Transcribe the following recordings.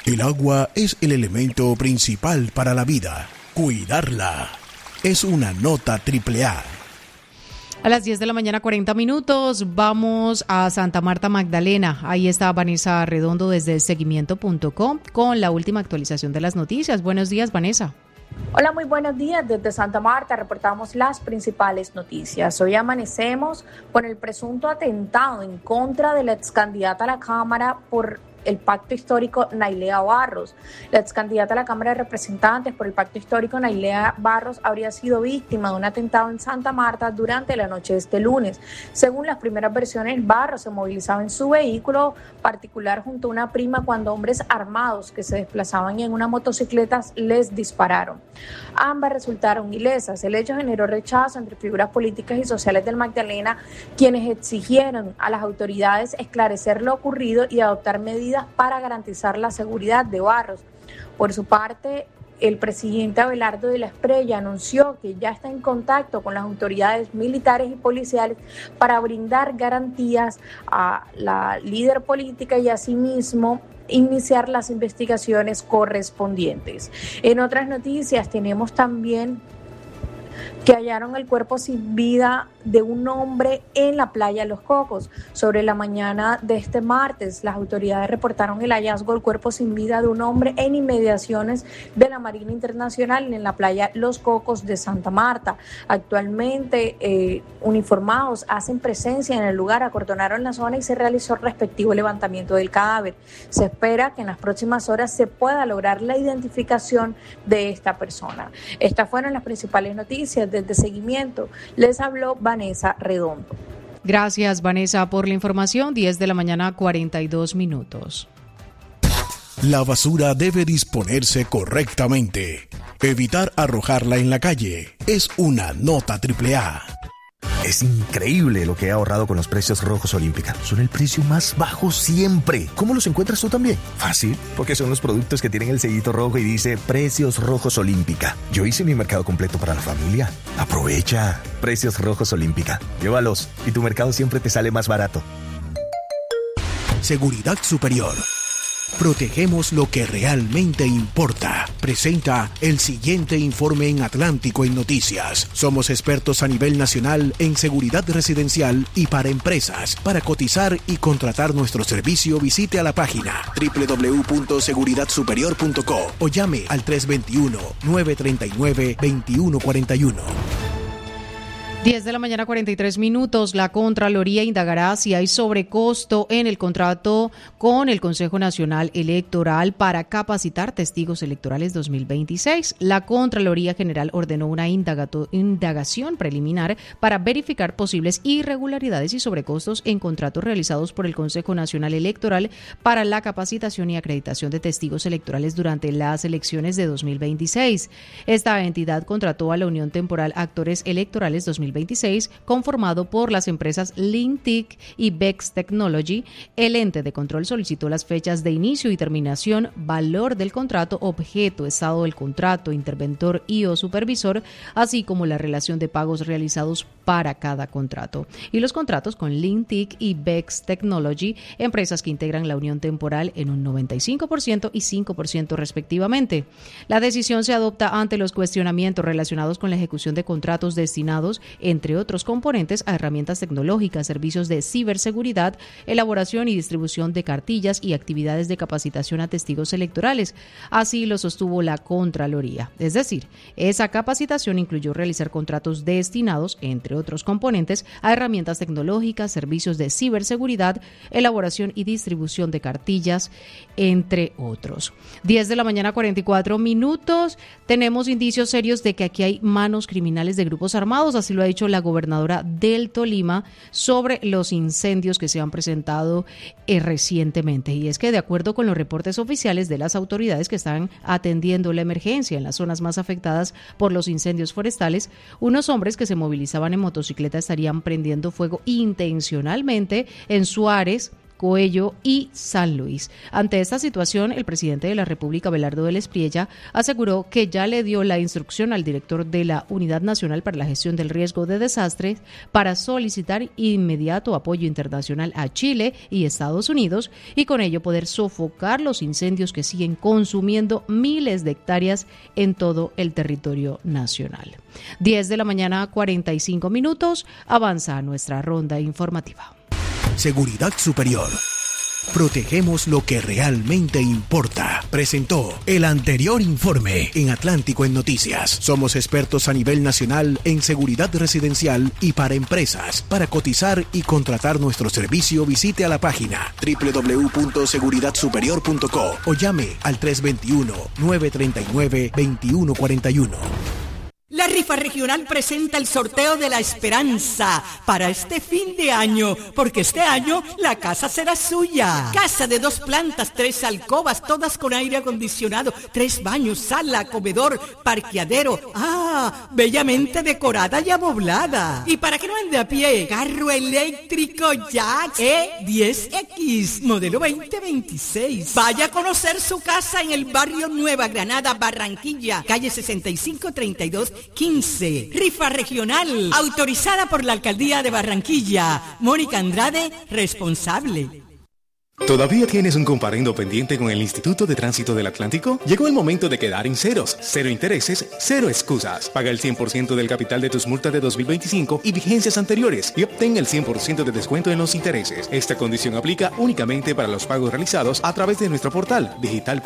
El agua es el elemento principal para la vida. Cuidarla es una nota AAA. A las 10 de la mañana, 40 minutos, vamos a Santa Marta Magdalena. Ahí está Vanessa Redondo desde seguimiento.com con la última actualización de las noticias. Buenos días, Vanessa. Hola, muy buenos días. Desde Santa Marta reportamos las principales noticias. Hoy amanecemos con el presunto atentado en contra de la excandidata a la Cámara por el Pacto Histórico, Nailea Barros. La excandidata a la Cámara de Representantes por el Pacto Histórico, Nailea Barros, habría sido víctima de un atentado en Santa Marta durante la noche de este lunes. Según las primeras versiones, Barros se movilizaba en su vehículo particular junto a una prima cuando hombres armados que se desplazaban en una motocicleta les dispararon. Ambas resultaron ilesas. El hecho generó rechazo entre figuras políticas y sociales del Magdalena, quienes exigieron a las autoridades esclarecer lo ocurrido y adoptar medidas para garantizar la seguridad de Barros. Por su parte, el presidente Abelardo de la Espriella anunció que ya está en contacto con las autoridades militares y policiales para brindar garantías a la líder política y asimismo iniciar las investigaciones correspondientes. En otras noticias tenemos también que hallaron el cuerpo sin vida de un hombre en la playa Los Cocos. Sobre la mañana de este martes, las autoridades reportaron el hallazgo del cuerpo sin vida de un hombre en inmediaciones de la Marina Internacional en la playa Los Cocos de Santa Marta. Actualmente, uniformados hacen presencia en el lugar, acordonaron la zona y se realizó el respectivo levantamiento del cadáver. Se espera que en las próximas horas se pueda lograr la identificación de esta persona. Estas fueron las principales noticias. Desde Seguimiento les habló Vanessa Redondo. Gracias, Vanessa, por la información. 10 de la mañana, 42 minutos. La basura debe disponerse correctamente. Evitar arrojarla en la calle es una nota AAA. Es increíble lo que he ahorrado con los precios Rojos Olímpica. Son el precio más bajo siempre. ¿Cómo los encuentras tú también? Fácil, porque son los productos que tienen el sellito rojo y dice Precios Rojos Olímpica. Yo hice mi mercado completo para la familia. Aprovecha. Precios Rojos Olímpica. Llévalos y tu mercado siempre te sale más barato. Seguridad Superior. Protegemos lo que realmente importa. Presenta el siguiente informe en Atlántico en Noticias. Somos expertos a nivel nacional en seguridad residencial y para empresas. Para cotizar y contratar nuestro servicio, visite a la página www.seguridadsuperior.co o llame al 321-939-2141. 10 de la mañana, 43 minutos. La Contraloría indagará si hay sobrecosto en el contrato con el Consejo Nacional Electoral para capacitar testigos electorales 2026. La Contraloría General ordenó una indagación preliminar para verificar posibles irregularidades y sobrecostos en contratos realizados por el Consejo Nacional Electoral para la capacitación y acreditación de testigos electorales durante las elecciones de 2026. Esta entidad contrató a la Unión Temporal Actores Electorales 2026, conformado por las empresas LINTIC y Bex Technology. El ente de control solicitó las fechas de inicio y terminación, valor del contrato, objeto, estado del contrato, interventor y o supervisor, así como la relación de pagos realizados para cada contrato. Y los contratos con LINTIC y Bex Technology, empresas que integran la Unión Temporal, en un 95% y 5% respectivamente. La decisión se adopta ante los cuestionamientos relacionados con la ejecución de contratos destinados, entre otros componentes, a herramientas tecnológicas, servicios de ciberseguridad, elaboración y distribución de cartillas y actividades de capacitación a testigos electorales. Así lo sostuvo la Contraloría. Es decir, esa capacitación incluyó realizar contratos destinados, entre otros componentes, a herramientas tecnológicas, servicios de ciberseguridad, elaboración y distribución de cartillas, entre otros. 10 de la mañana, 44 minutos. Tenemos indicios serios de que aquí hay manos criminales de grupos armados, así lo ha dicho la gobernadora del Tolima sobre los incendios que se han presentado recientemente. Y es que, de acuerdo con los reportes oficiales de las autoridades que están atendiendo la emergencia en las zonas más afectadas por los incendios forestales, unos hombres que se movilizaban en motocicleta estarían prendiendo fuego intencionalmente en Suárez, Coello y San Luis. Ante esta situación, el presidente de la República, Abelardo del Espriella, aseguró que ya le dio la instrucción al director de la Unidad Nacional para la Gestión del Riesgo de Desastres para solicitar inmediato apoyo internacional a Chile y Estados Unidos y con ello poder sofocar los incendios que siguen consumiendo miles de hectáreas en todo el territorio nacional. 10 de la mañana, 45 minutos, avanza nuestra ronda informativa. Seguridad Superior. Protegemos lo que realmente importa. Presentó el anterior informe en Atlántico en Noticias. Somos expertos a nivel nacional en seguridad residencial y para empresas. Para cotizar y contratar nuestro servicio, visite a la página www.seguridadsuperior.co o llame al 321-939-2141. La rifa regional presenta el sorteo de la esperanza para este fin de año, porque este año la casa será suya. Casa de 2 plantas, 3 alcobas, todas con aire acondicionado, 3 baños, sala, comedor, parqueadero. Bellamente decorada y amoblada. Y para que no ande a pie, carro eléctrico Jax E10X, modelo 2026. Vaya a conocer su casa en el barrio Nueva Granada, Barranquilla, calle 653215. Rifa regional, autorizada por la Alcaldía de Barranquilla. Mónica Andrade, responsable. ¿Todavía tienes un comparendo pendiente con el Instituto de Tránsito del Atlántico? Llegó el momento de quedar en ceros. Cero intereses, cero excusas. Paga el 100% del capital de tus multas de 2025 y vigencias anteriores y obtén el 100% de descuento en los intereses. Esta condición aplica únicamente para los pagos realizados a través de nuestro portal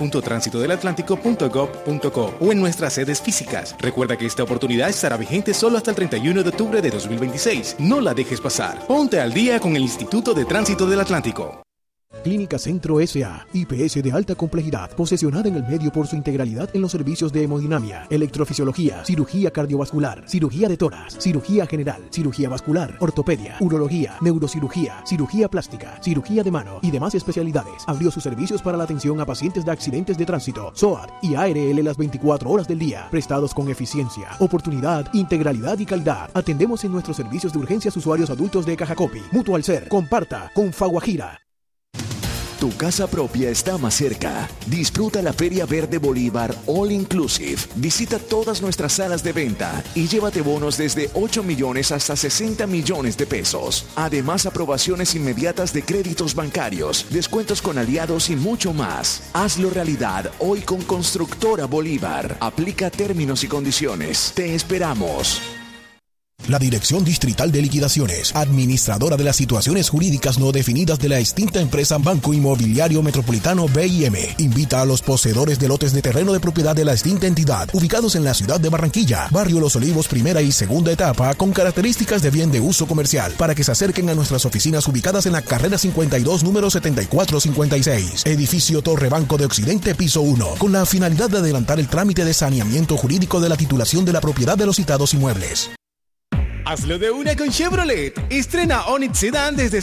digital.transitodelatlántico.gov.co o en nuestras sedes físicas. Recuerda que esta oportunidad estará vigente solo hasta el 31 de octubre de 2026. No la dejes pasar. Ponte al día con el Instituto de Tránsito del Atlántico. Clínica Centro S.A. IPS de alta complejidad, posesionada en el medio por su integralidad en los servicios de hemodinamia, electrofisiología, cirugía cardiovascular, cirugía de tórax, cirugía general, cirugía vascular, ortopedia, urología, neurocirugía, cirugía plástica, cirugía de mano y demás especialidades. Abrió sus servicios para la atención a pacientes de accidentes de tránsito, SOAT y ARL las 24 horas del día, prestados con eficiencia, oportunidad, integralidad y calidad. Atendemos en nuestros servicios de urgencias usuarios adultos de Cajacopi, Mutual Ser, Comparta, Confaguajira. Tu casa propia está más cerca. Disfruta la Feria Verde Bolívar All Inclusive. Visita todas nuestras salas de venta y llévate bonos desde 8 millones hasta 60 millones de pesos. Además, aprobaciones inmediatas de créditos bancarios, descuentos con aliados y mucho más. Hazlo realidad hoy con Constructora Bolívar. Aplica términos y condiciones. Te esperamos. La Dirección Distrital de Liquidaciones, administradora de las situaciones jurídicas no definidas de la extinta empresa Banco Inmobiliario Metropolitano BIM, invita a los poseedores de lotes de terreno de propiedad de la extinta entidad, ubicados en la ciudad de Barranquilla, barrio Los Olivos, primera y segunda etapa, con características de bien de uso comercial, para que se acerquen a nuestras oficinas ubicadas en la carrera 52, número 7456, edificio Torre Banco de Occidente, piso 1, con la finalidad de adelantar el trámite de saneamiento jurídico de la titulación de la propiedad de los citados inmuebles. Hazlo de una con Chevrolet. Estrena Onix Sedan desde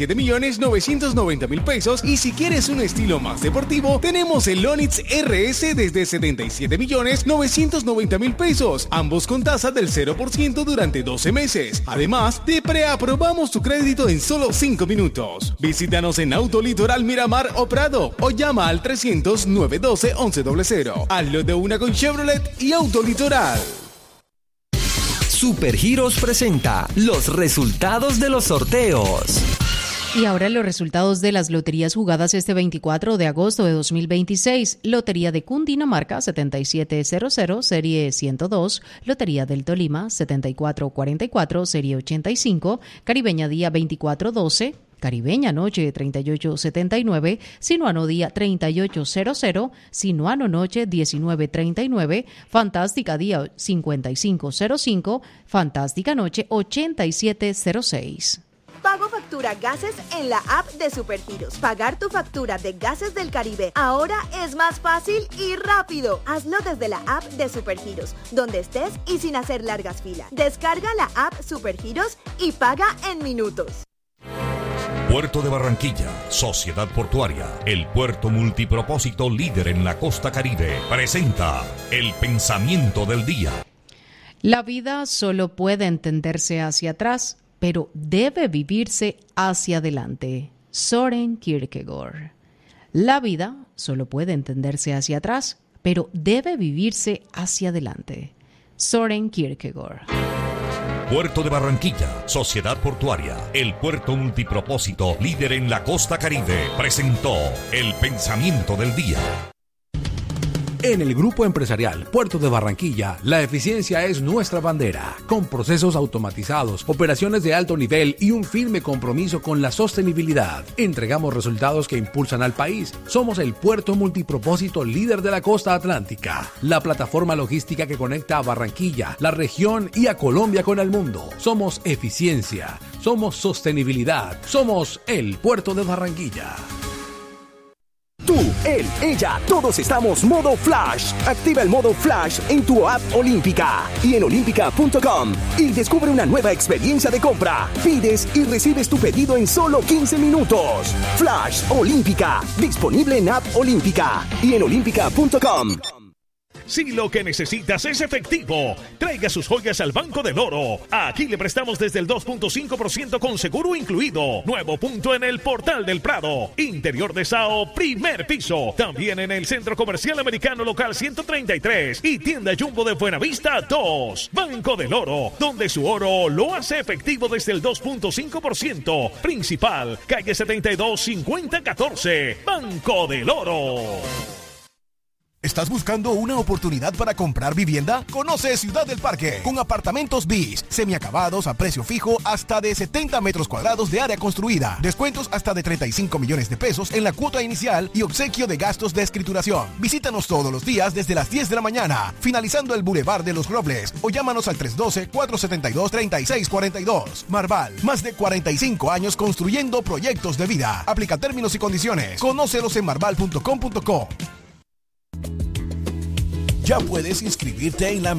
67.990.000 pesos y si quieres un estilo más deportivo, tenemos el Onix RS desde 77.990.000 pesos, ambos con tasa del 0% durante 12 meses. Además, te preaprobamos tu crédito en solo 5 minutos. Visítanos en Autolitoral Miramar o Prado o llama al 300-912-1100. Hazlo de una con Chevrolet y Autolitoral. Supergiros presenta los resultados de los sorteos. Y ahora los resultados de las loterías jugadas este 24 de agosto de 2026. Lotería de Cundinamarca 7700, serie 102. Lotería del Tolima 7444, serie 85. Caribeña día 2412. Caribeña Noche 3879, Sinuano Día 3800, Sinuano Noche 1939, Fantástica Día 5505, Fantástica Noche 8706. Pago factura gases en la app de Supergiros. Pagar tu factura de Gases del Caribe ahora es más fácil y rápido. Hazlo desde la app de Supergiros, donde estés y sin hacer largas filas. Descarga la app Supergiros y paga en minutos. Puerto de Barranquilla, Sociedad Portuaria, el puerto multipropósito líder en la costa Caribe, presenta el pensamiento del día. La vida solo puede entenderse hacia atrás, pero debe vivirse hacia adelante. Søren Kierkegaard. La vida solo puede entenderse hacia atrás, pero debe vivirse hacia adelante. Søren Kierkegaard. Puerto de Barranquilla, Sociedad Portuaria, el puerto multipropósito líder en la costa Caribe, presentó el pensamiento del día. En el Grupo Empresarial Puerto de Barranquilla, la eficiencia es nuestra bandera. Con procesos automatizados, operaciones de alto nivel y un firme compromiso con la sostenibilidad, entregamos resultados que impulsan al país. Somos el puerto multipropósito líder de la costa atlántica, la plataforma logística que conecta a Barranquilla, la región y a Colombia con el mundo. Somos eficiencia, somos sostenibilidad, somos el Puerto de Barranquilla. Tú, él, ella, todos estamos modo Flash. Activa el modo Flash en tu app Olímpica y en olímpica.com y descubre una nueva experiencia de compra. Pides y recibes tu pedido en solo 15 minutos. Flash Olímpica, disponible en app Olímpica y en olímpica.com. Si lo que necesitas es efectivo, traiga sus joyas al Banco del Oro. Aquí le prestamos desde el 2.5% con seguro incluido. Nuevo punto en el Portal del Prado. Interior de Sao, primer piso. También en el Centro Comercial Americano Local 133 y Tienda Jumbo de Buenavista 2. Banco del Oro, donde su oro lo hace efectivo desde el 2.5%. Principal, calle 72 5014. Banco del Oro. ¿Estás buscando una oportunidad para comprar vivienda? Conoce Ciudad del Parque, con apartamentos BIS, semiacabados a precio fijo hasta de 70 metros cuadrados de área construida, descuentos hasta de 35 millones de pesos en la cuota inicial y obsequio de gastos de escrituración. Visítanos todos los días desde las 10 de la mañana, finalizando el Boulevard de los Robles, o llámanos al 312-472-3642. Marval, más de 45 años construyendo proyectos de vida. Aplica términos y condiciones. Conócelos en marval.com.co. Ya puedes inscribirte en la